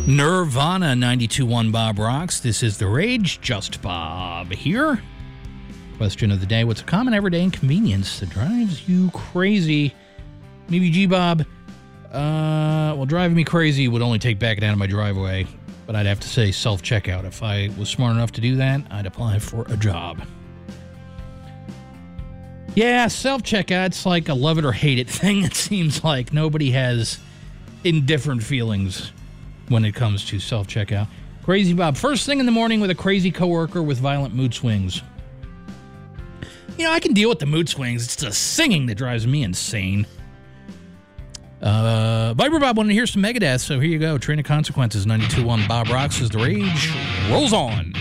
Nirvana 92.1 Bob Rocks. This is The Rage. Just Bob here. Question of the day. What's a common everyday inconvenience that drives you crazy? Maybe G-Bob. Well, driving me crazy would only take backing out of my driveway. But I'd have to say self-checkout. If I was smart enough to do that, I'd apply for a job. Yeah, self-checkout's like a love it or hate it thing. It seems like nobody has indifferent feelings when it comes to self-checkout. Crazy Bob. First thing in the morning with a crazy coworker with violent mood swings. You know, I can deal with the mood swings. It's the singing that drives me insane. Viper Bob wanted to hear some Megadeth, so here you go. Train of Consequences, 92.1 Bob Rocks as The Rage rolls on.